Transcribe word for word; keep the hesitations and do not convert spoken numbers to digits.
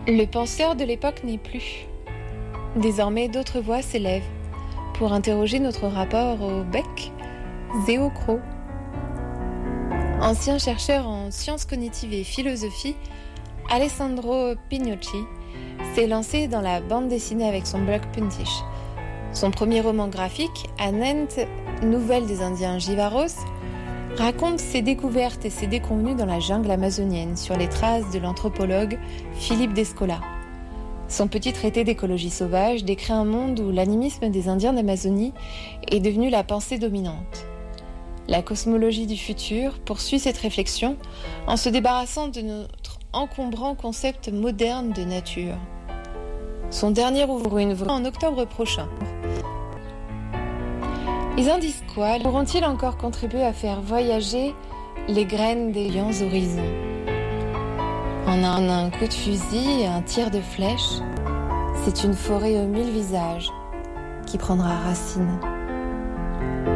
Le penseur de l'époque n'est plus. Désormais, d'autres voix s'élèvent pour interroger notre rapport au bec et au croc. Ancien chercheur en sciences cognitives et philosophie, Alessandro Pignocchi s'est lancé dans la bande dessinée avec son blog Puntish. Son premier roman graphique, Anent, Nouvelles des Indiens Jivaros, raconte ses découvertes et ses déconvenues dans la jungle amazonienne sur les traces de l'anthropologue Philippe Descola. Son petit traité d'écologie sauvage décrit un monde où l'animisme des Indiens d'Amazonie est devenu la pensée dominante. La cosmologie du futur poursuit cette réflexion en se débarrassant de notre encombrant concept moderne de nature. Son dernier ouvre une voie en octobre prochain. Les Indisquois pourront-ils encore contribuer à faire voyager les graines des lions horizons ? En un, un coup de fusil et un tir de flèche, c'est une forêt aux mille visages qui prendra racine.